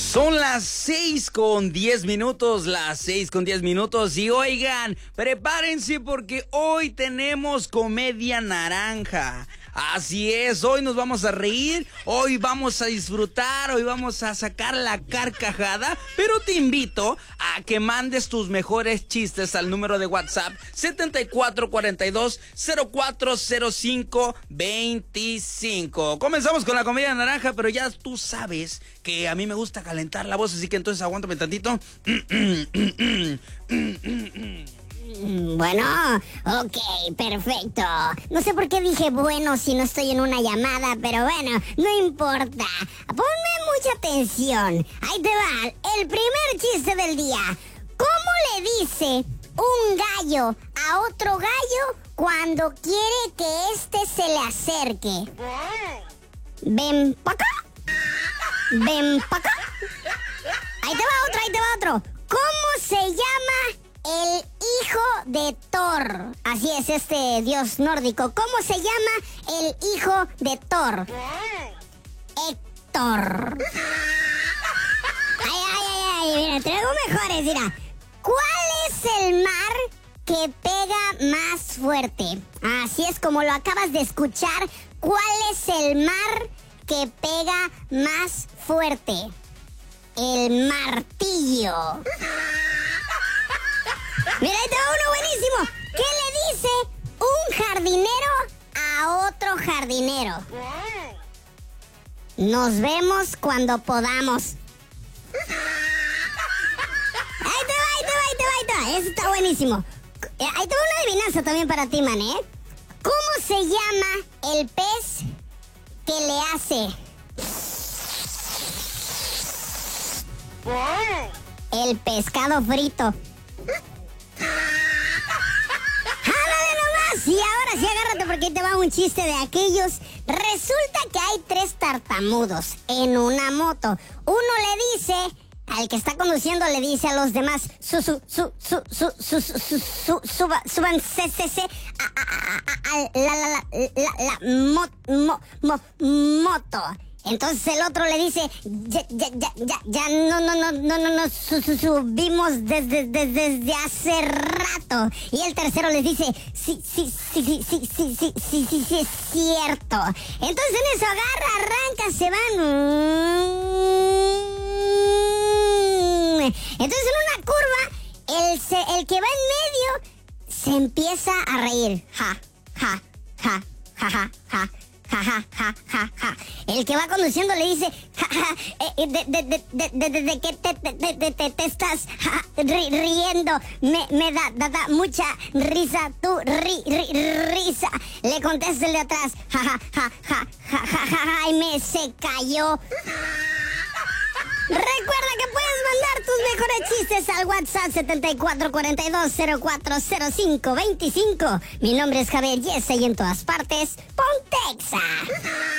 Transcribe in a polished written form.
Son las 6:10, las 6:10, y oigan, prepárense porque hoy tenemos comedia naranja. Así es, hoy nos vamos a reír, hoy vamos a disfrutar, hoy vamos a sacar la carcajada, pero te invito a que mandes tus mejores chistes al número de WhatsApp 7442-040525. Comenzamos con la comedia naranja, pero ya tú sabes que a mí me gusta calentar la voz, así que entonces aguántame tantito. Bueno, ok, perfecto. No sé por qué dije bueno si no estoy en una llamada, pero bueno, no importa. Ponme mucha atención. Ahí te va, el primer chiste del día. ¿Cómo le dice un gallo a otro gallo cuando quiere que éste se le acerque? Ven pa' acá. Ven pa' acá. Ahí te va otro. ¿Cómo se llama el hijo de Thor? Así es, este dios nórdico. ¿Cómo se llama el hijo de Thor? Héctor. Ay, mira, traigo mejores, mira. ¿Cuál es el mar que pega más fuerte? Así es como lo acabas de escuchar. ¿Cuál es el mar que pega más fuerte? El martillo. Mira, ahí te va uno buenísimo. ¿Qué le dice un jardinero a otro jardinero? Nos vemos cuando podamos. Ahí te va. Eso está buenísimo. Ahí te va una adivinanza también para ti, man, ¿eh? ¿Cómo se llama el pez que le hace? El pescado frito. ¡Ándale nomás! Y ahora sí, agárrate porque te va un chiste de aquellos. Resulta que hay 3 tartamudos en una moto. Uno le dice, al que está conduciendo le dice a los demás, súbanse a la moto. Entonces el otro le dice, ya no subimos desde hace rato. Y el tercero les dice, sí, es cierto. Entonces en eso arranca, se van. Entonces en una curva, el que va en medio se empieza a reír. Ja. El que va conduciendo le dice, ¿de qué te estás riendo? Me da mucha risa, tu risa. Le contesta el de atrás, Jaime se cayó. Recuerda que puedes mandar tus mejores chistes al WhatsApp 7442-040525. Mi nombre es Javier Yesa y en todas partes, Pontexa.